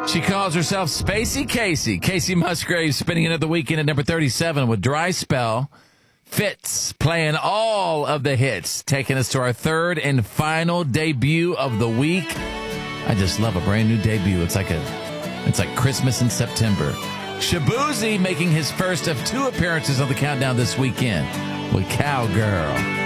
She calls herself Spacey Casey. Casey Musgrave spending another weekend at number 37 with Dry Spell. Fitz playing all of the hits, taking us to our third and final debut of the week. I just love a brand new debut. It's like Christmas in September. Shaboozey making his first of 2 appearances on the countdown this weekend with Cowgirl.